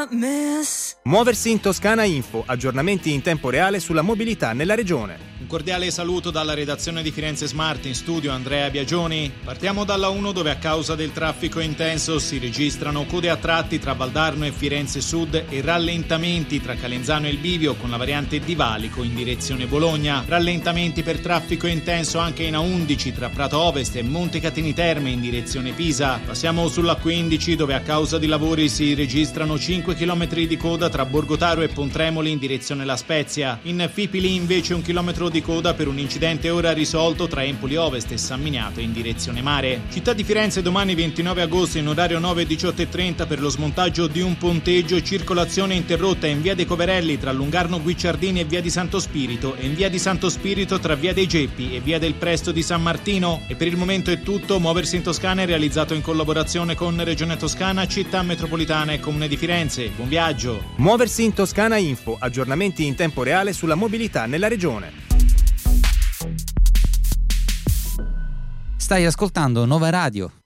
Muoversi in Toscana Info, aggiornamenti in tempo reale sulla mobilità nella regione. Un cordiale saluto dalla redazione di Firenze Smart, in studio Andrea Biagioni. Partiamo dalla 1, dove a causa del traffico intenso si registrano code a tratti tra Valdarno e Firenze Sud e rallentamenti tra Calenzano e il Bivio con la variante di Valico in direzione Bologna. Rallentamenti per traffico intenso anche in A11 tra Prato Ovest e Montecatini Terme in direzione Pisa. Passiamo sulla 15, dove a causa di lavori si registrano 5 km di coda tra Borgotaro e Pontremoli in direzione La Spezia. In Fipili invece 1 chilometro di coda per un incidente ora risolto tra Empoli Ovest e San Miniato in direzione mare. Città di Firenze domani 29 agosto in orario 9:18:30 per lo smontaggio di un ponteggio e circolazione interrotta in via dei Coverelli tra Lungarno Guicciardini e via di Santo Spirito e in via di Santo Spirito tra via dei Geppi e via del Presto di San Martino. E per il momento è tutto. Muoversi in Toscana è realizzato in collaborazione con Regione Toscana, Città Metropolitana e Comune di Firenze. Buon viaggio! Muoversi in Toscana Info, aggiornamenti in tempo reale sulla mobilità nella regione. Stai ascoltando Nova Radio.